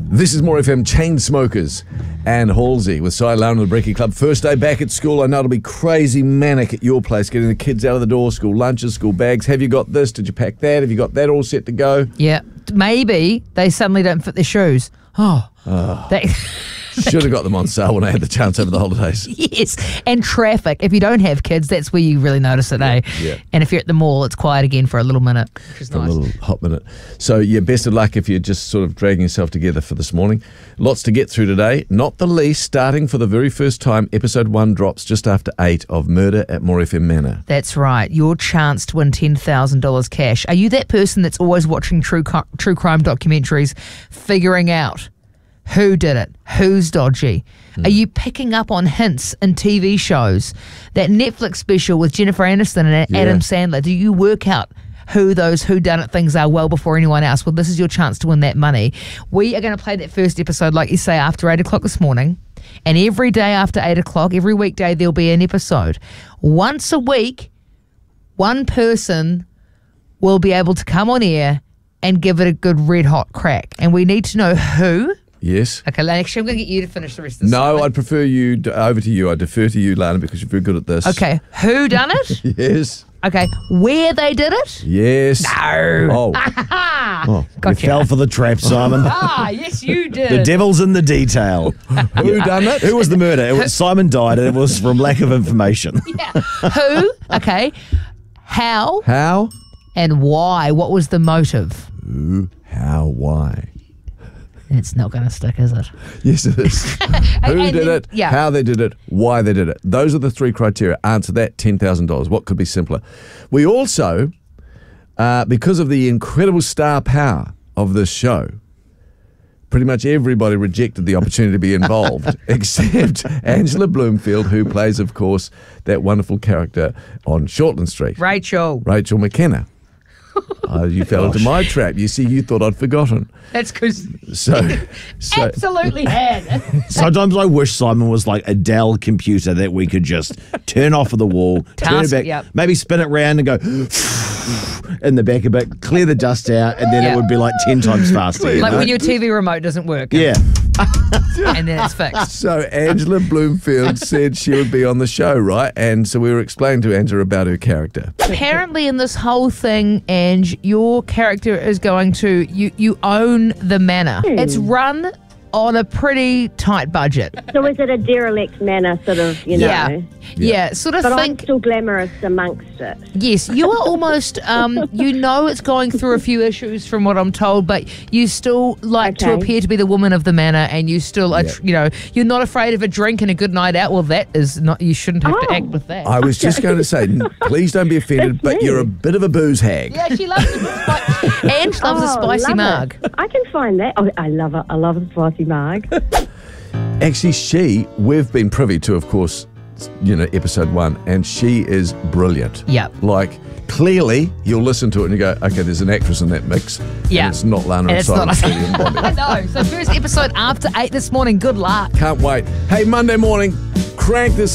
This is More FM Chainsmokers and Halsey with Cy Lown and the Brekkie Club. First day back at school. I know it'll be crazy manic at your place, getting the kids out of the door, school lunches, school bags. Have you got this? Did you pack that? Have you got that all set to go? Yeah. Maybe they suddenly don't fit their shoes. Should have got them on sale when I had the chance over the holidays. Yes, and traffic. If you don't have kids, that's where you really notice it, eh? Yeah. And if you're at the mall, it's quiet again for a little minute, which is For nice. a little hot minute. So, yeah, best of luck if you're just sort of dragging yourself together for this morning. Lots to get through today. Not the least, starting for the very first time, episode 1 drops just after 8 of Murder at More FM Manor. That's right. Your chance to win $10,000 cash. Are you that person that's always watching true crime documentaries, figuring out who did it, who's dodgy? Are you picking up on hints in TV shows? That Netflix special with Jennifer Aniston and Adam Sandler, do you work out who those whodunit things are well before anyone else? Well, this is your chance to win that money. We are going to play that first episode, like you say, after 8 o'clock this morning. And every day after 8 o'clock, every weekday, there'll be an episode. Once a week, one person will be able to come on air and give it a good red hot crack. And we need to know who. Yes. Okay, actually, I'm going to get you to finish the rest of this. No, I'd prefer you over to you. I defer to you, Lana, because you're very good at this. Okay, who done it? Yes. Okay, where they did it? Yes. No. Oh. You Gotcha. fell for the trap, Simon. Yes, you did. The devil's in the detail. Who done it? Who was the murder? It was Simon died, and it was from lack of information. Yeah. Who? Okay. How How? and why? What was the motive? Who? How? Why? It's not going to stick, is it? Yes, it is. Who And did then- it? yeah. How they did it? Why they did it? Those are the 3 criteria. Answer that, $10,000. What could be simpler? We also, because of the incredible star power of this show, pretty much everybody rejected the opportunity to be involved, except Angela Bloomfield, who plays, of course, that wonderful character on Shortland Street, Rachel. Rachel McKenna. You fell into my trap. You see, you thought I'd forgotten. That's because So absolutely had. Sometimes I wish Simon was like a Dell computer that we could just turn off of the wall, turn it Task, back, yep. maybe spin it round and go in the back a bit, clear the dust out, and then Yeah. it would be like 10 times faster. you Like know? when your TV remote doesn't work. Yeah. And then it's fixed. So Angela Bloomfield said she would be on the show, right? And so we were explaining to Angela about her character. Apparently in this whole thing, Ange, your character is going to, you own the manor. It's run on a pretty tight budget. So is it a derelict manner, sort of, you know? Yeah. Sort of But I'm think, still glamorous amongst it. yes, you are almost, you know it's going through a few issues from what I'm told, but you still like to Okay. appear to be the woman of the manor, and you still, are, you know, you're not afraid of a drink and a good night out. Well, that is not, you shouldn't have to Oh. act with that. I was just going to say, please don't be offended, That's but me. you're a bit of a booze hag. Yeah, she loves a spicy. Ange loves a spicy love mug. it. I can find that. Oh, I love it. I love a spicy mug. Actually, we've been privy to, of course, you know, episode 1, and she is brilliant. Yep. Like, clearly, you'll listen to it and you go, okay, there's an actress in that mix. Yeah. And it's not Lana And and it's Simon not- Stevie and Bondi. I know. So first episode after 8 this morning. Good luck. Can't wait. Hey, Monday morning, crank this